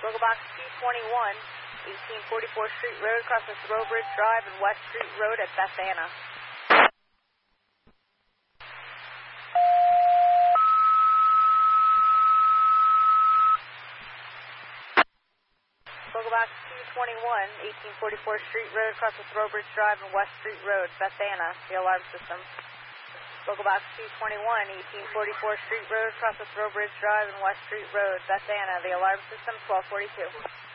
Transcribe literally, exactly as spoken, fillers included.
Local Box two twenty-one, eighteen forty-four Street Road, across the Throwbridge Drive and West Street Road at Beth Anna. Local Box two twenty-one, eighteen forty-four Street Road, across the Throwbridge Drive and West Street Road, Beth Anna, the alarm system. Local Box two twenty-one, eighteen forty-four Street Road, across the Throwbridge Drive and West Street Road, Beth Anna, the alarm system, twelve forty-two.